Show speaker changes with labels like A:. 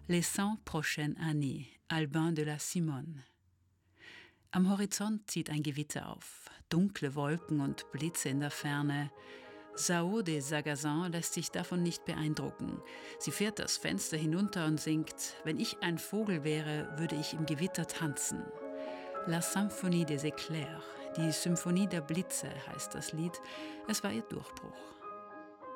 A: Les 100 prochaines années, Albin de la Simone. Am Horizont zieht ein Gewitter auf, dunkle Wolken und Blitze in der Ferne. Sao de Sagazan lässt sich davon nicht beeindrucken. Sie fährt das Fenster hinunter und singt: Wenn ich ein Vogel wäre, würde ich im Gewitter tanzen. La Symphonie des Éclairs, die Symphonie der Blitze heißt das Lied. Es war ihr Durchbruch.